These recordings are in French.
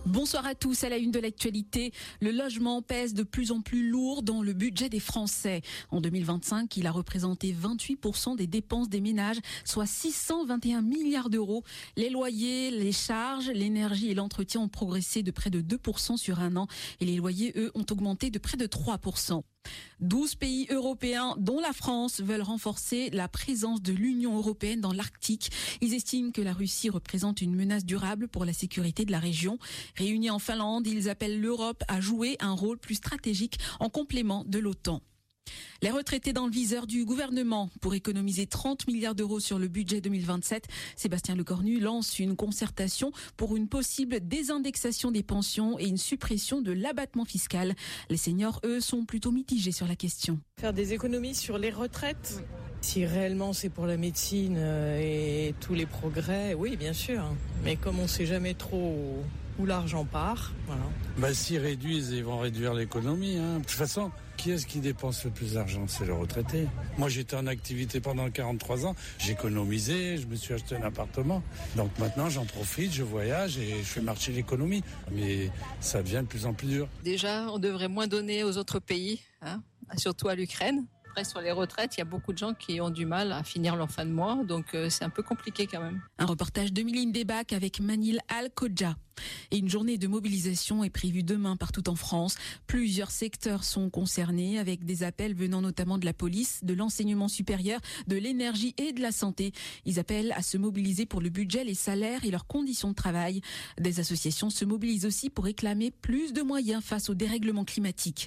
Bonsoir à tous. À la une de l'actualité, le logement pèse de plus en plus lourd dans le budget des Français. En 2025, il a représenté 28% des dépenses des ménages, soit 621 milliards d'euros. Les loyers, les charges, l'énergie et l'entretien ont progressé de près de 2% sur un an et les loyers, eux, ont augmenté de près de 3%. 12 pays européens, dont la France, veulent renforcer la présence de l'Union européenne dans l'Arctique. Ils estiment que la Russie représente une menace durable pour la sécurité de la région. Réunis en Finlande, ils appellent l'Europe à jouer un rôle plus stratégique en complément de l'OTAN. Les retraités dans le viseur du gouvernement. Pour économiser 30 milliards d'euros sur le budget 2027, Sébastien Lecornu lance une concertation pour une possible désindexation des pensions et une suppression de l'abattement fiscal. Les seniors, eux, sont plutôt mitigés sur la question. Faire des économies sur les retraites, si réellement c'est pour la médecine et tous les progrès, oui, bien sûr. Mais comme on ne sait jamais trop où l'argent part, voilà. S'ils réduisent, ils vont réduire l'économie. De toute façon, qui est-ce qui dépense le plus d'argent ? C'est le retraité. Moi, j'étais en activité pendant 43 ans. J'économisais, je me suis acheté un appartement. Donc maintenant, j'en profite, je voyage et je fais marcher l'économie. Mais ça devient de plus en plus dur. Déjà, on devrait moins donner aux autres pays, surtout à l'Ukraine. Après, sur les retraites, il y a beaucoup de gens qui ont du mal à finir leur fin de mois, donc c'est un peu compliqué quand même. Un reportage de Miline Debac avec Manil Al-Kodja. Et une journée de mobilisation est prévue demain partout en France. Plusieurs secteurs sont concernés avec des appels venant notamment de la police, de l'enseignement supérieur, de l'énergie et de la santé. Ils appellent à se mobiliser pour le budget, les salaires et leurs conditions de travail. Des associations se mobilisent aussi pour réclamer plus de moyens face au dérèglement climatique.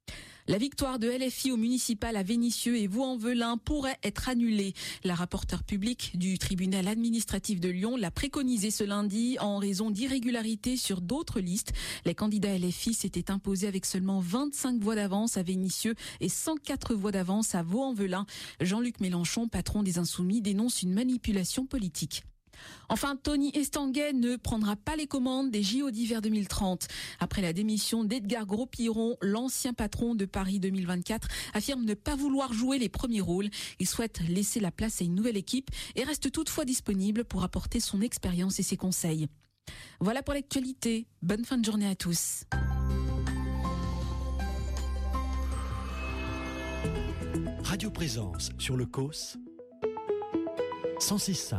La victoire de LFI au municipal à Vénissieux et Vaux-en-Velin pourrait être annulée. La rapporteure publique du tribunal administratif de Lyon l'a préconisé ce lundi en raison d'irrégularités sur d'autres listes. Les candidats LFI s'étaient imposés avec seulement 25 voix d'avance à Vénissieux et 104 voix d'avance à Vaux-en-Velin. Jean-Luc Mélenchon, patron des Insoumis, dénonce une manipulation politique. Enfin, Tony Estanguet ne prendra pas les commandes des JO d'hiver 2030. Après la démission d'Edgar Gros-Piron, l'ancien patron de Paris 2024 affirme ne pas vouloir jouer les premiers rôles. Il souhaite laisser la place à une nouvelle équipe et reste toutefois disponible pour apporter son expérience et ses conseils. Voilà pour l'actualité. Bonne fin de journée à tous. Radio Présence sur le COS 106.5.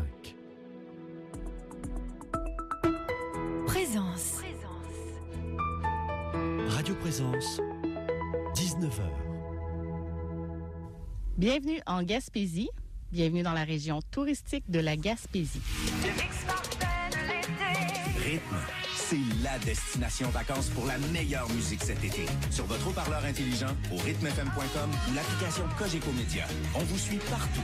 Radio Présence, 19h. Bienvenue en Gaspésie. Bienvenue dans la région touristique de la Gaspésie. Rythme, c'est la destination vacances pour la meilleure musique cet été. Sur votre haut-parleur intelligent, au rythmefm.com ou l'application Cogeco Média. On vous suit partout.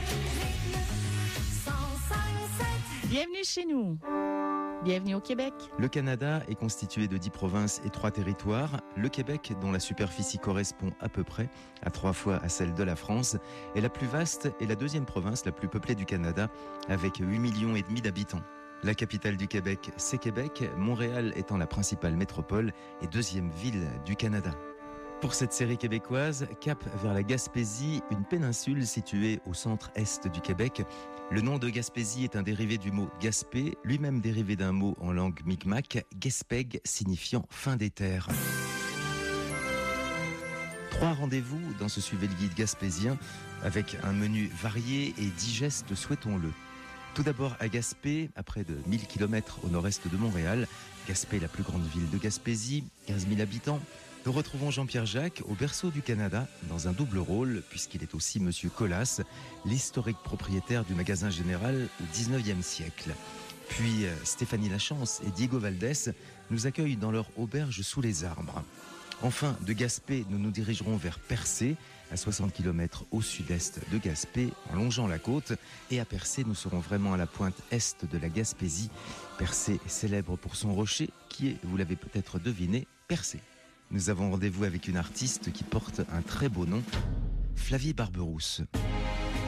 Bienvenue chez nous. Bienvenue au Québec. Le Canada est constitué de 10 provinces et 3 territoires. Le Québec, dont la superficie correspond à peu près à 3 fois à celle de la France, est la plus vaste et la deuxième province la plus peuplée du Canada, avec 8,5 millions d'habitants. La capitale du Québec, c'est Québec, Montréal étant la principale métropole et deuxième ville du Canada. Pour cette série québécoise, cap vers la Gaspésie, une péninsule située au centre-est du Québec. Le nom de Gaspésie est un dérivé du mot Gaspé, lui-même dérivé d'un mot en langue micmac, Gespeg, signifiant fin des terres. 3 rendez-vous dans ce Suivez le guide gaspésien, avec un menu varié et digeste, souhaitons-le. Tout d'abord à Gaspé, à près de 1000 km au nord-est de Montréal. Gaspé, la plus grande ville de Gaspésie, 15 000 habitants. Nous retrouvons Jean-Pierre Jacques au berceau du Canada dans un double rôle puisqu'il est aussi Monsieur Colas, l'historique propriétaire du magasin général au 19e siècle. Puis Stéphanie Lachance et Diego Valdés nous accueillent dans leur auberge sous les arbres. Enfin, de Gaspé, nous nous dirigerons vers Percé, à 60 km au sud-est de Gaspé, en longeant la côte. Et à Percé, nous serons vraiment à la pointe est de la Gaspésie. Percé est célèbre pour son rocher, qui est, vous l'avez peut-être deviné, Percé. Nous avons rendez-vous avec une artiste qui porte un très beau nom, Flavie Barberousse.